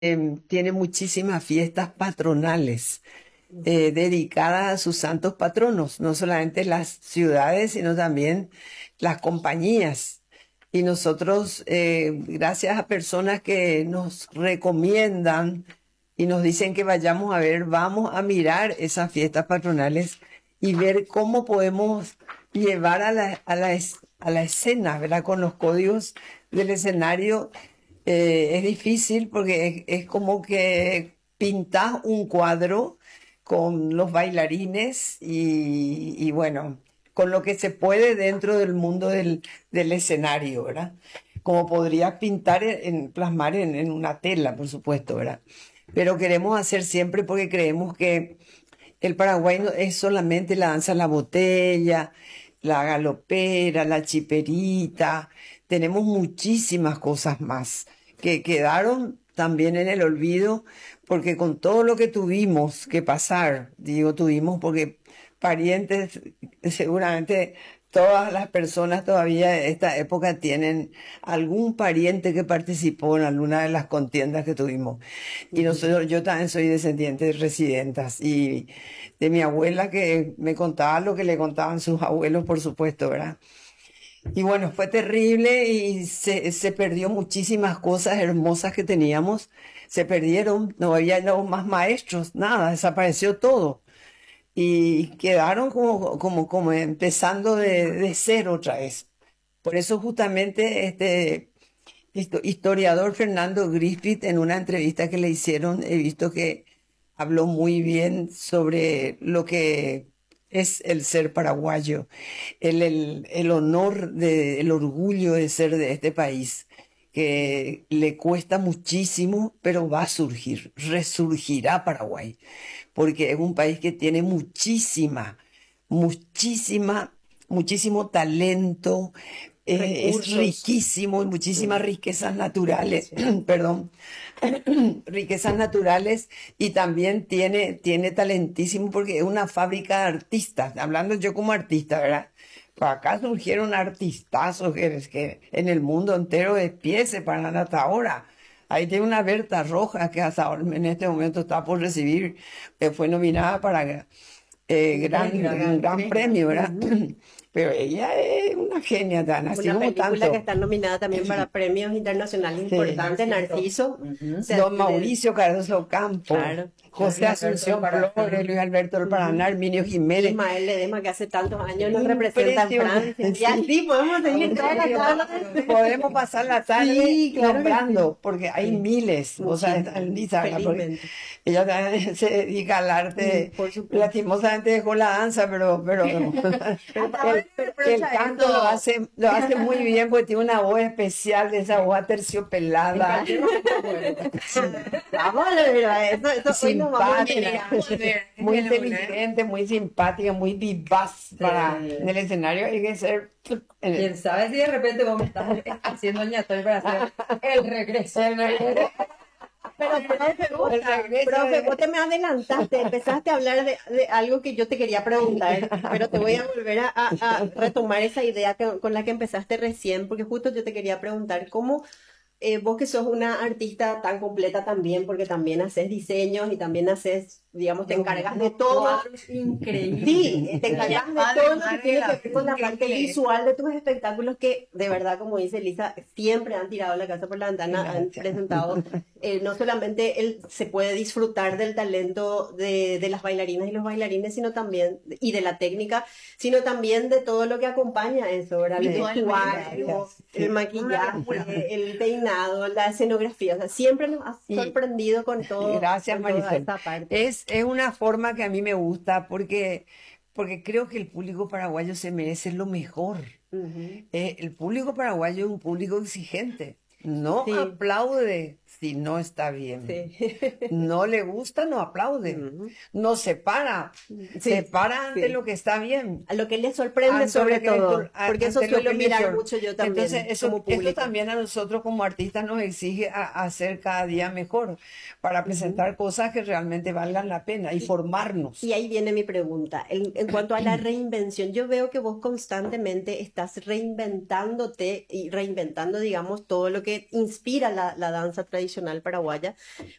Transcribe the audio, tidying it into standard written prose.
tiene muchísimas fiestas patronales dedicadas a sus santos patronos, no solamente las ciudades, sino también las compañías. Y nosotros, gracias a personas que nos recomiendan y nos dicen que vayamos a ver, vamos a mirar esas fiestas patronales y ver cómo podemos llevar a la escena, ¿verdad? Con los códigos del escenario. Es difícil porque es como que pintas un cuadro con los bailarines y bueno, con lo que se puede dentro del mundo del escenario, ¿verdad? Como podrías pintar plasmar en una tela, por supuesto, ¿verdad? Pero queremos hacer siempre porque creemos que el Paraguay no es solamente la danza en la botella, la galopera, la chiperita. Tenemos muchísimas cosas más que quedaron también en el olvido, porque con todo lo que tuvimos que pasar, digo tuvimos porque parientes, seguramente todas las personas todavía de esta época tienen algún pariente que participó en alguna de las contiendas que tuvimos. Y nosotros, yo también soy descendiente de residentas y de mi abuela que me contaba lo que le contaban sus abuelos, por supuesto, ¿verdad? Y bueno, fue terrible y se perdió muchísimas cosas hermosas que teníamos. Se perdieron, no había no más maestros, nada, desapareció todo. Y quedaron como empezando de cero otra vez. Por eso justamente este historiador Fernando Griffith, en una entrevista que le hicieron, he visto que habló muy bien sobre lo que es el ser paraguayo, el honor, el orgullo de ser de este país, que le cuesta muchísimo, pero va a surgir, resurgirá Paraguay, porque es un país que tiene muchísimo talento, es riquísimo y muchísimas riquezas naturales, perdón, riquezas naturales y también tiene talentísimo porque es una fábrica de artistas, hablando yo como artista, ¿verdad? Por acá surgieron artistazos que en el mundo entero de pie se paran hasta ahora. Ahí tiene una Berta Roja que hasta ahora, en este momento está por recibir, fue nominada para un gran premio, ¿verdad? Pero ella es una genia, tan así Una como película tanto. que está nominada también para premios internacionales Sí. importantes, Narciso. O sea, Don Mauricio Cardoso Campo, Claro. José Asunción Flores, Luis Alberto del Paraná, Herminio Jiménez. Ismael Ledesma, que hace tantos años nos representa en Francia. Y Sí. así podemos seguir toda la tarde. Podemos pasar la tarde Sí, claro que nombrando, porque hay Sí. miles. O sea, Muchísimo. Lisa, ¿verdad? Porque Felizmente. ella también se dedica al arte. Por supuesto. Lastimosamente dejó la danza, pero el canto lo hace muy bien porque tiene una voz especial, de esa voz aterciopelada. Vamos a ver, eso hoy nos vamos a Simpática, enterar. muy inteligente, muy simpática, muy vivaz para en el escenario. Hay que ser Quién sabe si de repente vos me estás haciendo el ñatoy para hacer el regreso. Pero, profe, vos te me adelantaste, empezaste a hablar de algo que yo te quería preguntar, pero te voy a volver a retomar esa idea con la que empezaste recién, porque justo yo te quería preguntar cómo vos que sos una artista tan completa también, porque también haces diseños y también haces, digamos, te encargas de todo. Increíble. Sí, te encargas de todo lo que tiene que ver con la parte visual de tus espectáculos que, de verdad, como dice Elisa, siempre han tirado la casa por la ventana, han presentado, no solamente se puede disfrutar del talento de las bailarinas y los bailarines, sino también, y de la técnica, sino también de todo lo que acompaña eso, ¿verdad? El vestuario, el maquillaje, el peinado, la escenografía, o sea, siempre nos has sorprendido con todo. Gracias, con toda Marisol. esta parte. Es una forma que a mí me gusta porque creo que el público paraguayo se merece lo mejor. El público paraguayo es un público exigente. No Sí. aplaude si no está bien. Sí. No le gusta, no aplaude. No se para. Se para ante lo que está bien. A lo que les sorprende Ante sobre lo que todo, le- porque eso ante lo suelo que le mirar sor- mucho yo también Entonces, como eso público. también a nosotros como artistas nos exige a hacer cada día mejor para presentar cosas que realmente valgan la pena y formarnos. Y ahí viene mi pregunta. En cuanto a la reinvención, yo veo que vos constantemente estás reinventándote y reinventando, digamos, todo lo que que inspira la danza tradicional paraguaya,